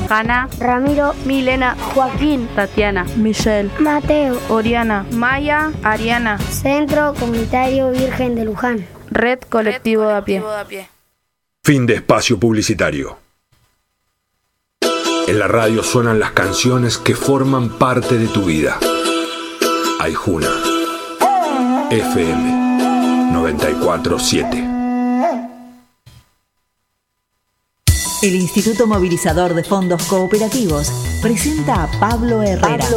Hanna, Ramiro, Milena, Joaquín, Tatiana, Michelle, Mateo, Oriana, Maya, Ariana. Centro Comunitario Virgen de Luján. Red Colectivo de a pie. Fin de espacio publicitario. En la radio suenan las canciones que forman parte de tu vida. Aijuna, FM 94.7. El Instituto Movilizador de Fondos Cooperativos presenta a Pablo Herrera.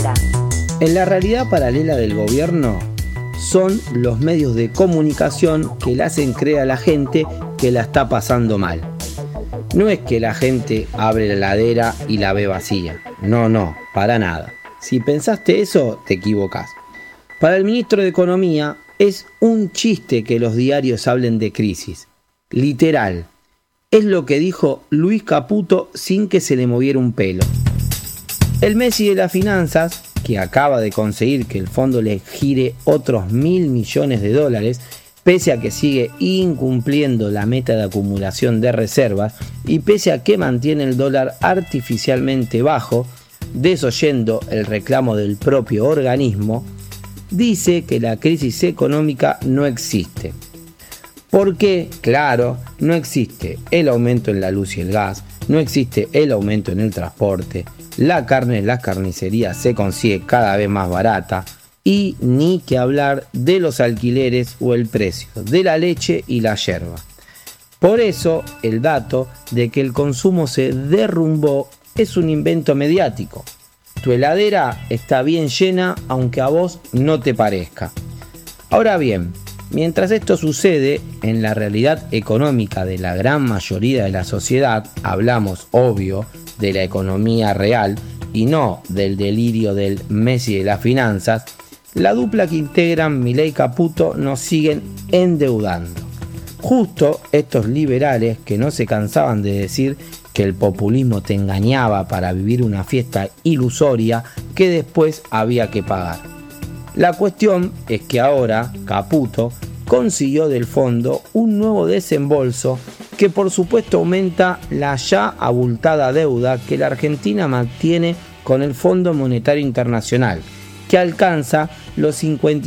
En la realidad paralela del gobierno son los medios de comunicación que le hacen creer a la gente que la está pasando mal. No es que la gente abre la heladera y la ve vacía. No, para nada. Si pensaste eso, te equivocás. Para el ministro de Economía es un chiste que los diarios hablen de crisis. Literal. Es lo que dijo Luis Caputo sin que se le moviera un pelo. El Messi de las finanzas, que acaba de conseguir que el fondo le gire otros 1.000 millones de dólares, pese a que sigue incumpliendo la meta de acumulación de reservas y pese a que mantiene el dólar artificialmente bajo, desoyendo el reclamo del propio organismo, dice que la crisis económica no existe. Porque, claro, no existe el aumento en la luz y el gas, no existe el aumento en el transporte, la carne en las carnicerías se consigue cada vez más barata y ni que hablar de los alquileres o el precio de la leche y la yerba. Por eso, el dato de que el consumo se derrumbó es un invento mediático. Tu heladera está bien llena aunque a vos no te parezca. Ahora bien, mientras esto sucede, en la realidad económica de la gran mayoría de la sociedad, hablamos, obvio, de la economía real y no del delirio del Messi de las finanzas, la dupla que integran Milei y Caputo nos siguen endeudando. Justo estos liberales que no se cansaban de decir que el populismo te engañaba para vivir una fiesta ilusoria que después había que pagar. La cuestión es que ahora Caputo consiguió del fondo un nuevo desembolso que por supuesto aumenta la ya abultada deuda que la Argentina mantiene con el Fondo Monetario Internacional, que alcanza los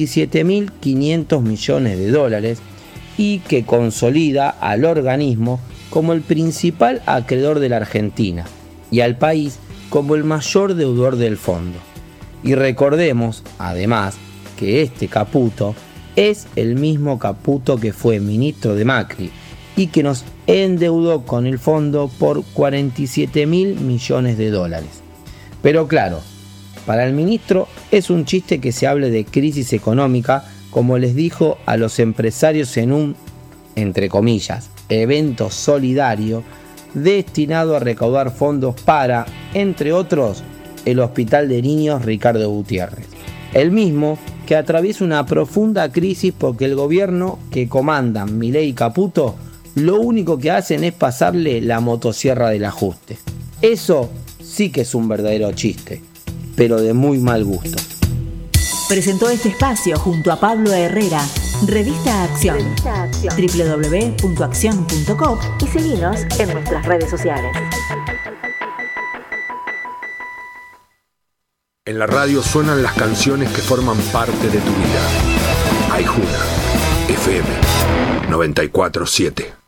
57.500 millones de dólares y que consolida al organismo como el principal acreedor de la Argentina y al país como el mayor deudor del fondo. Y recordemos, además, que este Caputo es el mismo Caputo que fue ministro de Macri y que nos endeudó con el fondo por 47.000 millones de dólares. Pero claro, para el ministro es un chiste que se hable de crisis económica, como les dijo a los empresarios en un, entre comillas, evento solidario destinado a recaudar fondos para, entre otros, el Hospital de Niños Ricardo Gutiérrez. El mismo que atraviesa una profunda crisis porque el gobierno que comandan Milei y Caputo lo único que hacen es pasarle la motosierra del ajuste. Eso sí que es un verdadero chiste, pero de muy mal gusto. Presentó este espacio junto a Pablo Herrera, Revista Acción. www.accion.com y seguinos en nuestras redes sociales. En la radio suenan las canciones que forman parte de tu vida. Aijuna, FM 94.7.